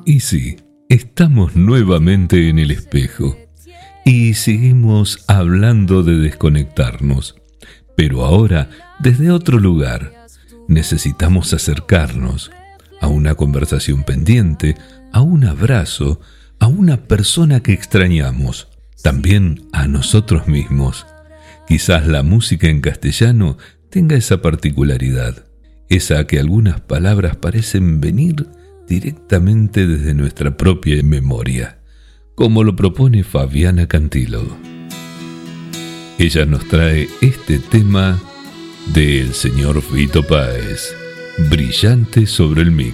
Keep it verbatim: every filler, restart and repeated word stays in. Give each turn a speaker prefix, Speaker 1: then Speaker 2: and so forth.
Speaker 1: Y sí, estamos nuevamente en el espejo y seguimos hablando de desconectarnos, pero ahora desde otro lugar. Necesitamos acercarnos a una conversación pendiente, a un abrazo, a una persona que extrañamos, también a nosotros mismos. Quizás la música en castellano tenga esa particularidad, esa que algunas palabras parecen venir directamente desde nuestra propia memoria, como lo propone Fabiana Cantilo. Ella nos trae este tema del señor Fito Páez, Brillante sobre el micro.